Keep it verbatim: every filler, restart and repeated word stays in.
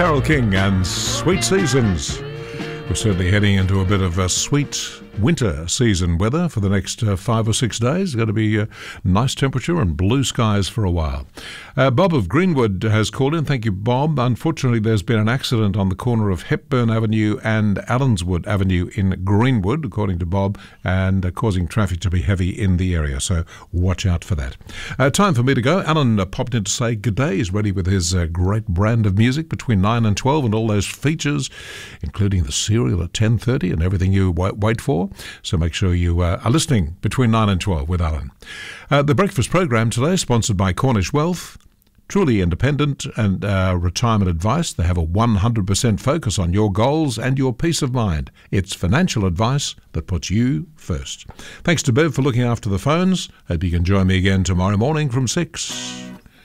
Carole King and Sweet Seasons. We're certainly heading into a bit of a sweet winter season weather for the next uh, five or six days. It's going to be uh, nice temperature and blue skies for a while. Uh, Bob of Greenwood has called in. Thank you, Bob. Unfortunately, there's been an accident on the corner of Hepburn Avenue and Allenswood Avenue in Greenwood, according to Bob, and uh, causing traffic to be heavy in the area, so watch out for that. Uh, time for me to go. Alan uh, popped in to say good day. He's ready with his uh, great brand of music between nine and twelve and all those features, including the serial at ten thirty and everything you wait for. So make sure you uh, are listening between nine and twelve with Alan. Uh, the breakfast program today sponsored by Cornish Wealth. Truly independent and uh, retirement advice. They have a one hundred percent focus on your goals and your peace of mind. It's financial advice that puts you first. Thanks to Bev for looking after the phones. Hope you can join me again tomorrow morning from six.